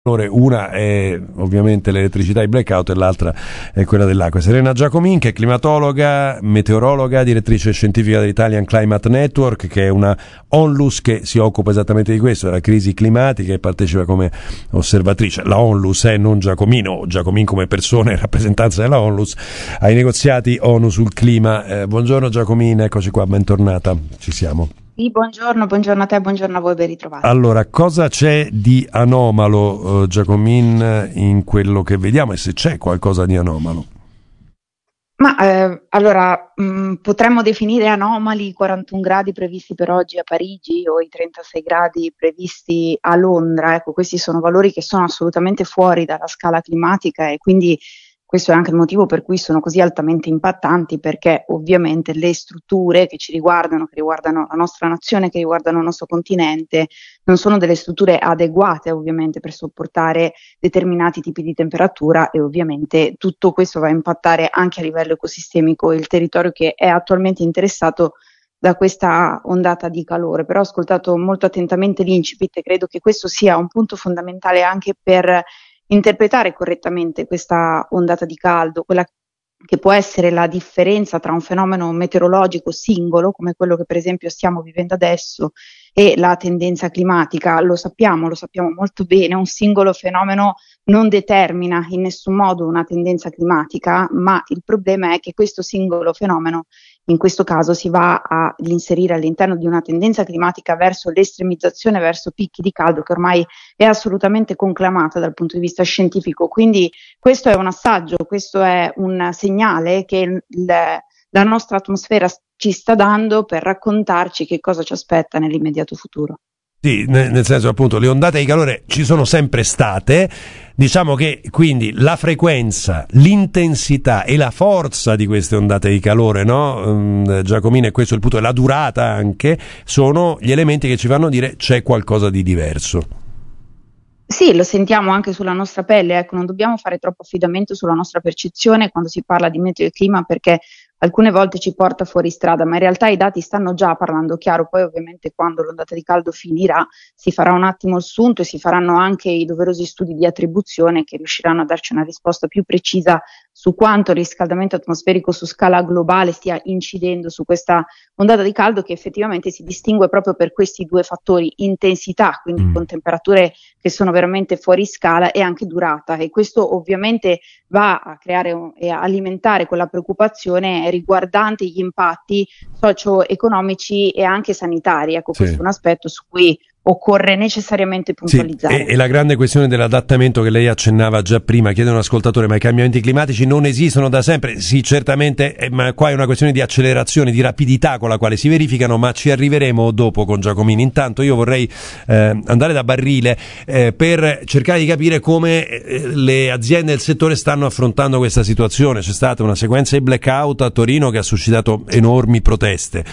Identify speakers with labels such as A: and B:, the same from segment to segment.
A: Una è ovviamente l'elettricità e i blackout e l'altra è quella dell'acqua. Serena Giacomin, che è climatologa, meteorologa, direttrice scientifica dell'Italian Climate Network, che è una ONLUS che si occupa esattamente di questo, della crisi climatica, e partecipa come osservatrice. La ONLUS è non Giacomino, Giacomin come persona e rappresentanza della ONLUS ai negoziati ONU sul clima. Buongiorno Giacomin, eccoci qua, bentornata, ci siamo.
B: Sì, buongiorno a te, buongiorno a voi, ben ritrovati.
A: Allora, cosa c'è di anomalo, Giacomin, in quello che vediamo, e se c'è qualcosa di anomalo?
B: Potremmo definire anomali i 41 gradi previsti per oggi a Parigi o i 36 gradi previsti a Londra. Ecco, questi sono valori che sono assolutamente fuori dalla scala climatica, e quindi questo è anche il motivo per cui sono così altamente impattanti, perché ovviamente le strutture che ci riguardano, che riguardano la nostra nazione, che riguardano il nostro continente, non sono delle strutture adeguate ovviamente per sopportare determinati tipi di temperatura, e ovviamente tutto questo va a impattare anche a livello ecosistemico il territorio che è attualmente interessato da questa ondata di calore. Però ho ascoltato molto attentamente l'incipit e credo che questo sia un punto fondamentale anche per interpretare correttamente questa ondata di caldo, quella che può essere la differenza tra un fenomeno meteorologico singolo, come quello che per esempio stiamo vivendo adesso, e la tendenza climatica. Lo sappiamo molto bene, un singolo fenomeno non determina in nessun modo una tendenza climatica, ma il problema è che questo singolo fenomeno in questo caso si va ad inserire all'interno di una tendenza climatica verso l'estremizzazione, verso picchi di caldo che ormai è assolutamente conclamata dal punto di vista scientifico. Quindi questo è un assaggio, questo è un segnale che la nostra atmosfera ci sta dando per raccontarci che cosa ci aspetta nell'immediato futuro.
A: Sì, nel senso, appunto, le ondate di calore ci sono sempre state, diciamo che quindi la frequenza, l'intensità e la forza di queste ondate di calore, no? Giacomino, e questo è il punto, e la durata anche, sono gli elementi che ci fanno dire c'è qualcosa di diverso.
B: Sì, lo sentiamo anche sulla nostra pelle, ecco, non dobbiamo fare troppo affidamento sulla nostra percezione quando si parla di meteo e clima, perché alcune volte ci porta fuori strada, ma in realtà i dati stanno già parlando chiaro. Poi ovviamente quando l'ondata di caldo finirà si farà un attimo il sunto e si faranno anche i doverosi studi di attribuzione che riusciranno a darci una risposta più precisa su quanto il riscaldamento atmosferico su scala globale stia incidendo su questa ondata di caldo, che effettivamente si distingue proprio per questi due fattori: intensità, quindi con temperature che sono veramente fuori scala, e anche durata, e questo ovviamente va a creare e a alimentare quella preoccupazione riguardante gli impatti socio-economici e anche sanitari. Ecco, questo è un aspetto su cui occorre necessariamente puntualizzare.
A: Sì, e la grande questione dell'adattamento che lei accennava già prima, chiede un ascoltatore: ma i cambiamenti climatici non esistono da sempre? Sì, certamente, ma qua è una questione di accelerazione, di rapidità con la quale si verificano, ma ci arriveremo dopo con Giacomini. Intanto io vorrei andare da Barrile per cercare di capire come le aziende del settore stanno affrontando questa situazione. C'è stata una sequenza di blackout a Torino che ha suscitato enormi proteste,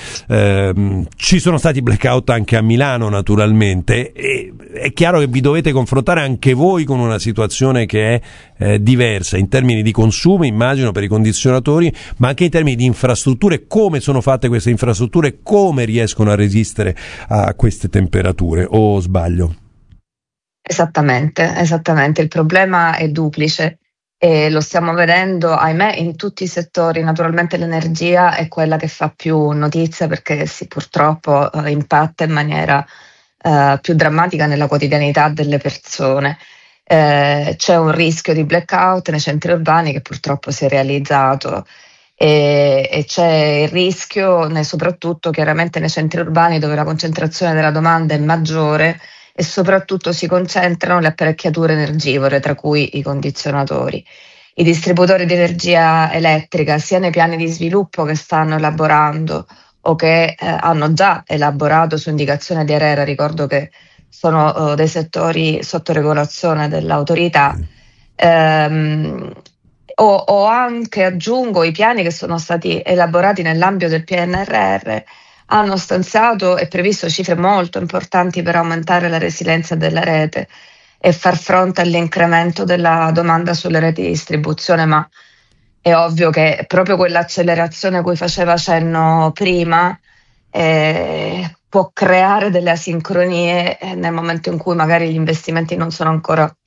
A: ci sono stati blackout anche a Milano, naturalmente. E è chiaro che vi dovete confrontare anche voi con una situazione che è diversa in termini di consumi, immagino, per i condizionatori, ma anche in termini di infrastrutture. Come sono fatte queste infrastrutture? Come riescono a resistere a queste temperature? O sbaglio?
C: Esattamente. Il problema è duplice e lo stiamo vedendo, ahimè, in tutti i settori. Naturalmente l'energia è quella che fa più notizia, perché purtroppo impatta in maniera più drammatica nella quotidianità delle persone. C'è un rischio di blackout nei centri urbani che purtroppo si è realizzato, e c'è il rischio soprattutto chiaramente nei centri urbani, dove la concentrazione della domanda è maggiore e soprattutto si concentrano le apparecchiature energivore, tra cui i condizionatori. I distributori di energia elettrica, sia nei piani di sviluppo che stanno elaborando o che hanno già elaborato su indicazione di ARERA, ricordo che sono dei settori sotto regolazione dell'autorità, o anche, aggiungo, i piani che sono stati elaborati nell'ambito del PNRR hanno stanziato e previsto cifre molto importanti per aumentare la resilienza della rete e far fronte all'incremento della domanda sulle reti di distribuzione, ma è ovvio che proprio quell'accelerazione a cui faceva cenno prima può creare delle asincronie nel momento in cui magari gli investimenti non sono ancora